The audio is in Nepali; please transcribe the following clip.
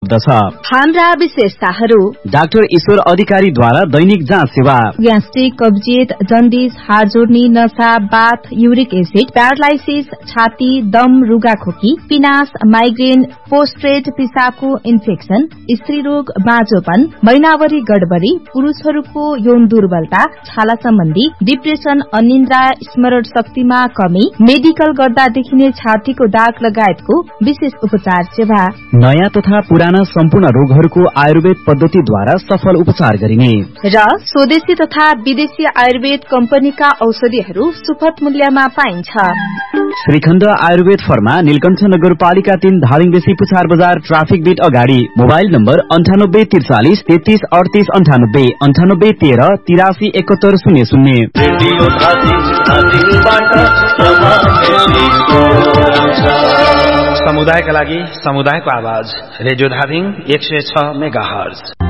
हाम्रा विशेषताहरू: डाक्टर ईश्वर अधिकारीद्वारा दैनिक जाँच सेवा, ग्यास्ट्रिक, कब्जियत, जन्डिस, हाड जोड्नी, नशा, बाथ, युरिक एसिड, प्यारालाइसिस, छाती, दम, रुगाखोकी, पिनास, माइग्रेन, पोस्ट्रेट, पिसाबको इन्फेक्सन, स्त्री रोग, बाँझोपन, महिनावरी गडबडी, पुरूषहरूको यौन दुर्बलता, छाला सम्बन्धी, डिप्रेसन, अनिन्द्रा, स्मरण शक्तिमा कमी, मेडिकल गर्दा देखिने छातीको दाग लगायतको विशेष उपचार सेवा, नयाँ तथा पुराना सम्पूर्ण रोगहरूको आयुर्वेद पद्धतिद्वारा सफल उपचार गरिने र स्वदेशी तथा विदेशी आयुर्वेद कम्पनीका औषधिहरू सुपथ मूल्यमा पाइन्छ। श्रीखण्ड आयुर्वेद फर्मा, नीलकण्ठ नगरपालिका 3, धादिङदेशी पुछार बजार, ट्राफिक बीट अगाडि। Mobile number 9843 33 38 98 98 13 83 71 00। समुदायका लागि समुदायको आवाज, रेडियो धादिङ 106 मेगाहर्ज।